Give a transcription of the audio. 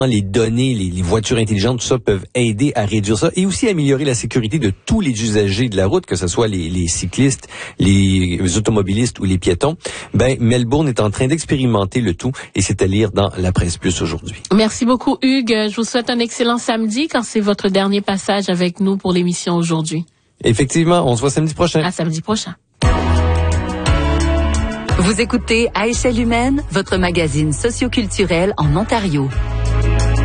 les données, les voitures intelligentes, tout ça peuvent aider à réduire ça et aussi améliorer la sécurité de tous les usagers de la route, que ce soit les cyclistes, les automobilistes ou les piétons. Melbourne est en train d'expérimenter le tout et c'est à lire dans la Presse Plus aujourd'hui. Merci beaucoup, Hugues. Je vous souhaite un excellent samedi quand c'est votre dernier passage avec nous pour l'émission aujourd'hui. Effectivement, on se voit samedi prochain. À samedi prochain. Vous écoutez À échelle humaine, votre magazine socioculturel en Ontario.